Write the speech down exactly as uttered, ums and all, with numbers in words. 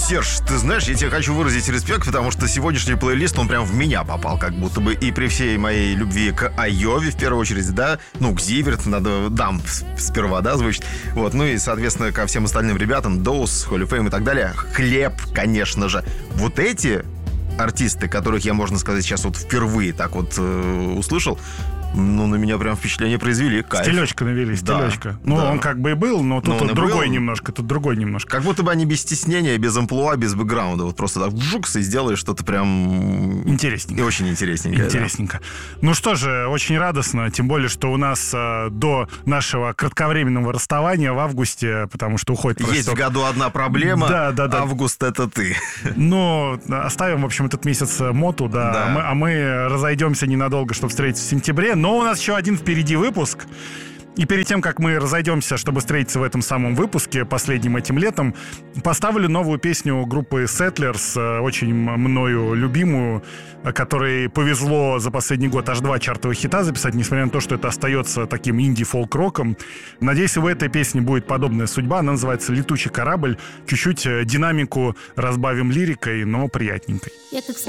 Серж, ты знаешь, я тебе хочу выразить респект, потому что сегодняшний плейлист, он прям в меня попал, как будто бы. И при всей моей любви к Айове, в первую очередь, да, ну, к Зиверт, надо дам сперва, да, звучит. Вот, ну и, соответственно, ко всем остальным ребятам, Доус, Hall of Fame и так далее. Хлеб, конечно же. Вот эти артисты, которых я, можно сказать, сейчас вот впервые так вот э, услышал, ну, на меня прям впечатление произвели. Кайф. Стилечка навели, стилечка. Да, ну, да. Он как бы и был, но тут вот другой был. немножко, тут другой немножко. Как будто бы они без стеснения, без амплуа, без бэкграунда. Вот просто так вжукс и сделали что-то прям... Интересненько. И очень интересненько. Интересненько. Да. Ну что же, очень радостно, тем более, что у нас э, до нашего кратковременного расставания в августе, потому что уходит... Есть в году одна проблема, да, да, да. Август — это ты. Ну, оставим, в общем, этот месяц моту, да. да. А, мы, а мы разойдемся ненадолго, чтобы встретиться в сентябре. Но у нас еще один впереди выпуск. И перед тем, как мы разойдемся, чтобы встретиться в этом самом выпуске, последним этим летом, поставлю новую песню группы Settlers, очень мною любимую, которой повезло за последний год аж два чартовых хита записать, несмотря на то, что это остается таким инди-фолк-роком. Надеюсь, и в этой песне будет подобная судьба. Она называется «Летучий корабль». Чуть-чуть динамику разбавим лирикой, но приятненькой. Я как